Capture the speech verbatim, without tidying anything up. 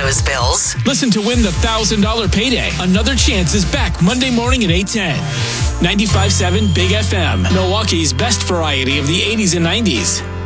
those bills. Listen to win the one thousand dollars payday. Another Chance is back Monday morning at eight ten. ninety-five point seven Big F M, Milwaukee's best variety of the eighties and nineties.